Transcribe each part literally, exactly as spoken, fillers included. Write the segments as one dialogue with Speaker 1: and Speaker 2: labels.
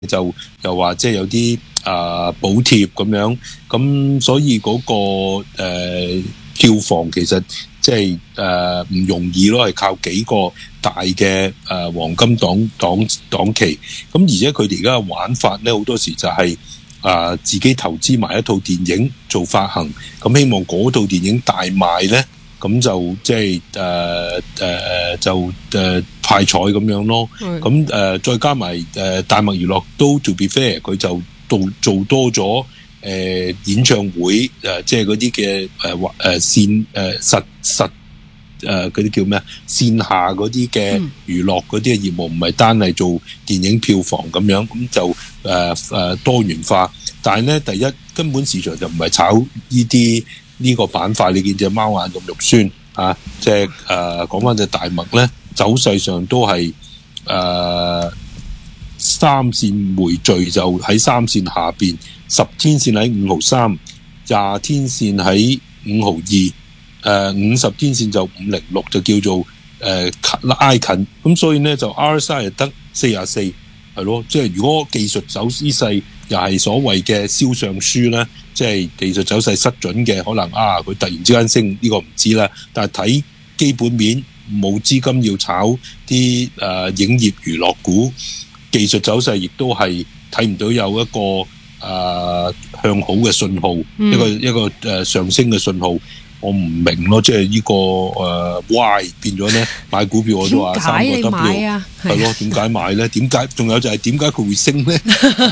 Speaker 1: 就又話即係有啲啊補貼咁樣，咁所以嗰、個誒、呃、票房其實即係誒唔容易咯，係靠幾個大嘅誒、呃、黃金檔檔檔期，咁而且佢哋而家嘅玩法咧好多時就係、是。啊、呃！自己投資埋一套電影做發行，咁希望嗰套電影大賣咧，咁就即係誒誒就誒、呃、派彩咁樣咯。咁誒、呃、再加埋誒、呃、大麥娛樂都 to be fair，佢就做做多咗誒、呃、演唱會誒、呃，即係嗰啲嘅誒誒線誒實實誒嗰啲叫咩線下嗰啲嘅娛樂嗰啲嘅業務，唔係單係做電影票房咁樣，咁就誒誒、呃、多元化。但係咧，第一根本市場就唔係炒呢啲呢個板塊。你見隻貓眼咁肉酸啊，即係誒講翻隻大麥咧，走勢上都係誒、呃、三線匯聚就喺三線下邊，十天線喺五毫三，廿天線喺五毫二。誒五十天線就五零六，就叫做誒、呃、拉近，咁所以咧就 R S I 係得四十四，係咯，即係如果技術走勢又係所謂嘅銷上書咧，即係技術走勢失準嘅，可能啊佢突然之間升呢、呢個唔知啦，但係睇基本面冇資金要炒啲誒、呃、影業娛樂股，技術走勢亦都係睇唔到有一個誒、呃、向好嘅信號，嗯、一個一個誒、呃、上升嘅信號。我唔明咯，即係呢個誒、呃、Y 變咗咧，買股票我都話三個 W 係咯，點解買咧？點解？仲有就係點解佢會升咧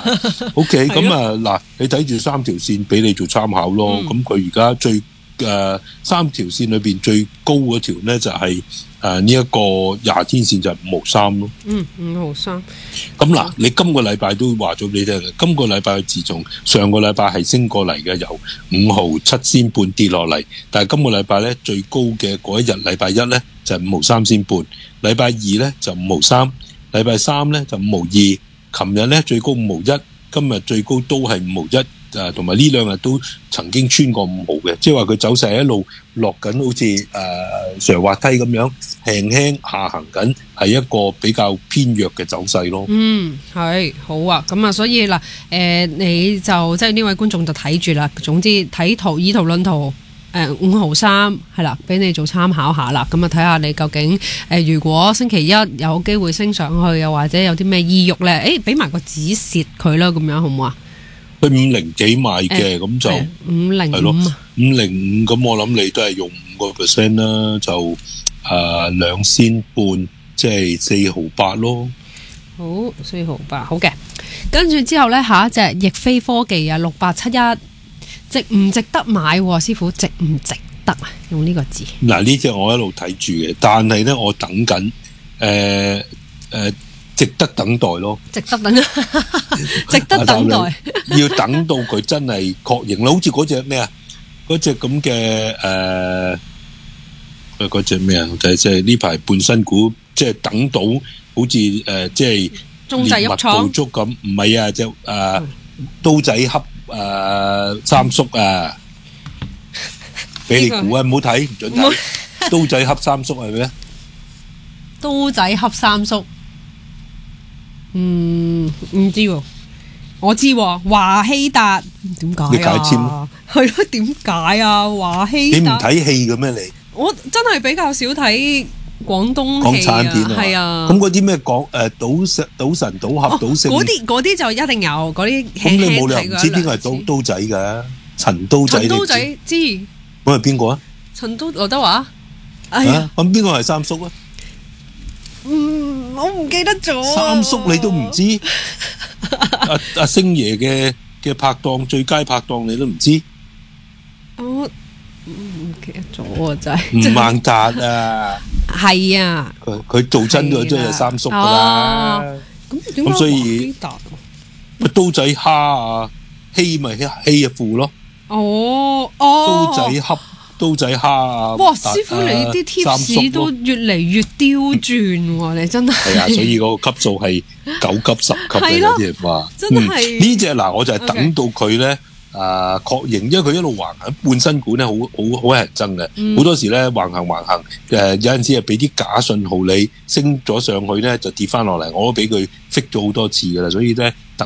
Speaker 1: ？OK，咁啊嗱，你睇住三條線俾你做參考咯。咁佢而家最誒、呃、三條線裏邊最高嗰條咧就係誒呢一個廿天線就係五毫三咯。嗯，五毫三。咁嗱，你今個禮拜都話咗俾你聽嘅，今個禮拜自從上個禮拜係升過嚟嘅，由五毫七仙半跌落嚟，但係今個禮拜咧最高嘅嗰一日禮拜一咧就係五毫三仙半，禮拜二咧就五毫三，禮拜三咧就五毫二，琴日咧最高五毫一，今日最高都係五毫一。誒同埋呢兩日都曾經穿過五毫嘅，即係話佢走勢一路落緊，好似誒上滑梯咁樣，輕輕下行緊，係一個比較偏弱嘅走勢咯。嗯，係好啊，咁啊，所以嗱，誒、呃、你就即係呢位觀眾就睇住啦。總之睇圖以圖論圖，誒五毫三係啦，俾你做參考下啦。咁啊，睇下你究竟誒、呃，如果星期一有機會升上去，又或者有啲咩意欲咧？誒，俾埋個止蝕佢啦，咁樣好唔好啊？佢五零幾買嘅，咁、欸、就五零係咯，五零五咁我諗你都係用五個 percent 啦，就誒兩仙半，即係四毫八咯。好，四毫八，好嘅。跟住之後咧，下一隻易飛科技啊，六八七一，值唔值得買？師傅，值唔值得啊？用呢個字。嗱，呢隻我一路睇住嘅，但係咧我等緊，誒、呃、誒。呃值得等待咯，值得等，值得等待，要等到佢真係確認啦。好似嗰隻咩啊，嗰隻咁嘅誒，嗰隻咩啊，就係即係呢排半新股，即係等到好似誒，即係中製入廠捕捉咁，唔係啊，就誒刀仔恰誒三叔啊，俾你估啊，唔好睇，唔准睇，刀仔恰三叔係咩？刀仔恰三叔。嗯，唔知喎，我知喎，華希達點解啊？你解簽係咯？點解啊？華希達你唔睇戲嘅咩？你我真係比較少睇廣東戲啊，係啊。咁嗰啲咩講誒賭神、賭神、賭俠、賭聖嗰啲嗰啲就一定有嗰啲。咁你冇理由唔知邊個係刀刀仔㗎？陳刀仔，陳刀仔知。咁係邊個啊？陳刀劉德華。哎呀，咁邊個係三叔啊？嗯，我唔記得咗。三叔你都唔知？阿阿星爺嘅嘅拍檔最佳拍檔你都唔知？我唔記得咗啊！真係吳孟達啊，係啊，佢佢做真咗真係三叔噶啦。咁點解所以咪刀仔蝦啊，希咪希啊父咯。哦哦，刀仔恰。刀仔蝦啊！哇，師傅你啲貼士都越嚟越刁鑽喎，你真係係啊！所以嗰個級數係九級十級嘅有啲人話，真係呢隻嗱，我就係等到佢咧啊確認，因為佢一路橫行半新股咧，好好好人憎嘅，好多時咧橫行橫行誒，有陣時係俾啲假信號你升咗上去咧，就跌翻落嚟，我都俾佢 fix 咗好多次噶啦，所以咧等